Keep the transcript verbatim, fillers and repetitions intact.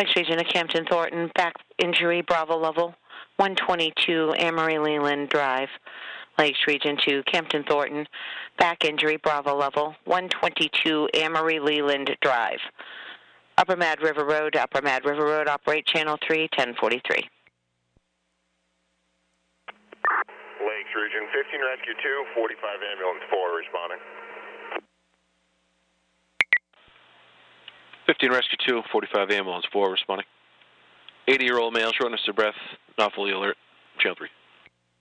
Lakes Region to Campton Thornton, back injury, Bravo level, one twenty-two Amory Leland Drive. Lakes Region to Campton Thornton, back injury, Bravo level, one twenty-two Amory Leland Drive. Upper Mad River Road, Upper Mad River Road, operate channel three, ten forty-three. Lakes Region, fifteen Rescue two, forty-five Ambulance four responding. fifteen Rescue two, forty-five Ambulance four responding. eighty-year-old male, shortness of breath, not fully alert, channel three.